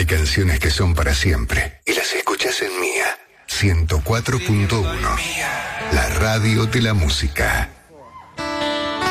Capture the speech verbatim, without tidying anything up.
Hay canciones que son para siempre y las escuchás en Mía ciento cuatro punto uno, la radio de la música.